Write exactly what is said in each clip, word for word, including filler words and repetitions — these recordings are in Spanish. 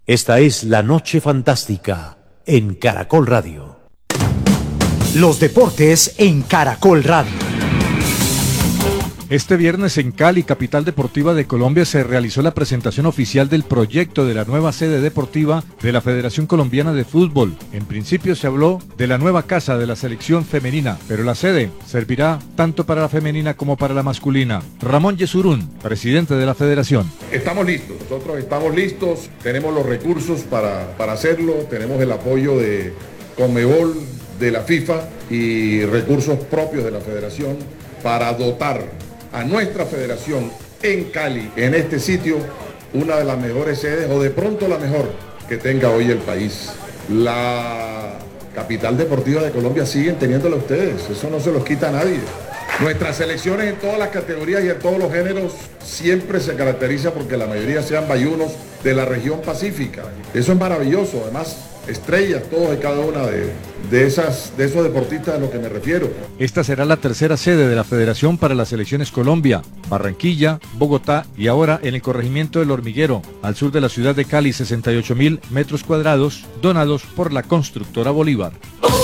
Esta es La Noche Fantástica en Caracol Radio. Los deportes en Caracol Radio. Este viernes en Cali, capital deportiva de Colombia, se realizó la presentación oficial del proyecto de la nueva sede deportiva de la Federación Colombiana de Fútbol. En principio se habló de la nueva casa de la selección femenina, pero la sede servirá tanto para la femenina como para la masculina. Ramón Yesurún, presidente de la federación. Estamos listos, nosotros estamos listos, tenemos los recursos para, para hacerlo, tenemos el apoyo de Conmebol, de la FIFA y recursos propios de la federación para dotar a nuestra federación en Cali, en este sitio, una de las mejores sedes o de pronto la mejor que tenga hoy el país. La capital deportiva de Colombia siguen teniéndola ustedes, eso no se los quita a nadie. Nuestras selecciones en todas las categorías y en todos los géneros siempre se caracteriza porque la mayoría sean bayunos de la región pacífica. Eso es maravilloso, además estrellas todos y cada una de, de, esas, de esos deportistas a los que me refiero. Esta será la tercera sede de la Federación para las Selecciones Colombia, Barranquilla, Bogotá y ahora en el corregimiento del Hormiguero, al sur de la ciudad de Cali, sesenta y ocho mil metros cuadrados donados por la constructora Bolívar.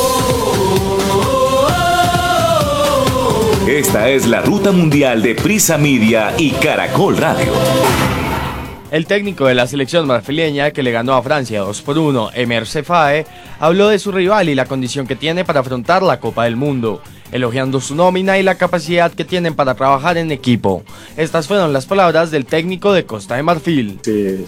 Esta es la ruta mundial de Prisa Media y Caracol Radio. El técnico de la selección marfileña, que le ganó a Francia dos por uno, Emer Cefae, habló de su rival y la condición que tiene para afrontar la Copa del Mundo, elogiando su nómina y la capacidad que tienen para trabajar en equipo. Estas fueron las palabras del técnico de Costa de Marfil.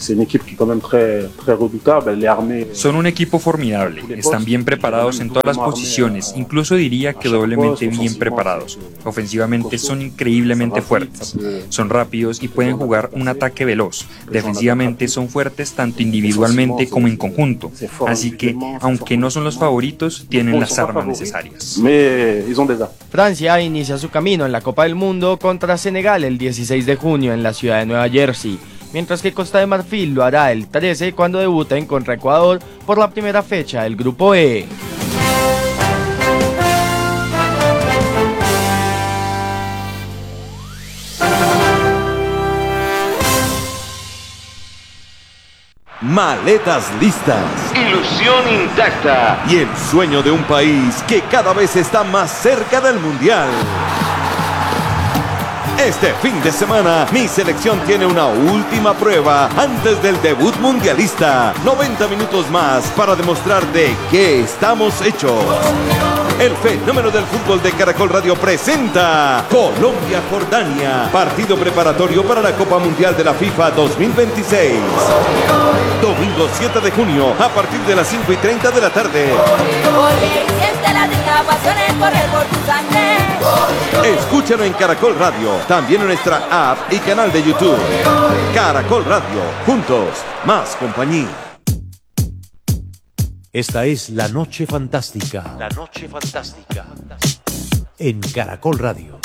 Son un equipo formidable, están bien preparados en todas las posiciones, incluso diría que doblemente bien preparados. Ofensivamente son increíblemente fuertes, son rápidos y pueden jugar un ataque veloz. Defensivamente son fuertes tanto individualmente como en conjunto, así que, aunque no son los favoritos, tienen las armas necesarias. Francia inicia su camino en la Copa del Mundo contra Senegal el dieciséis de junio en la ciudad de Nueva Jersey, mientras que Costa de Marfil lo hará el trece cuando debuten contra Ecuador por la primera fecha del Grupo E. Maletas listas, ilusión intacta y el sueño de un país que cada vez está más cerca del Mundial. Este fin de semana, mi selección tiene una última prueba antes del debut mundialista. noventa minutos más para demostrar de qué estamos hechos. El fenómeno del fútbol de Caracol Radio presenta Colombia-Jordania, partido preparatorio para la Copa Mundial de la FIFA dos mil veintiséis. Domingo siete de junio, a partir de las cinco y treinta de la tarde. Escúchalo en Caracol Radio, también en nuestra app y canal de YouTube. Caracol Radio, juntos, más compañía. Esta es La Noche Fantástica. La Noche Fantástica en Caracol Radio.